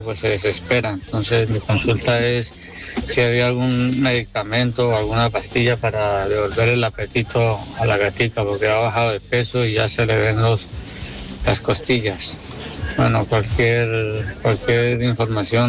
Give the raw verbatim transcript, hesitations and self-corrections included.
pues se desespera. Entonces mi consulta es si había algún medicamento o alguna pastilla para devolver el apetito a la gatica, porque ha bajado de peso y ya se le ven los, las costillas. Bueno, cualquier, cualquier información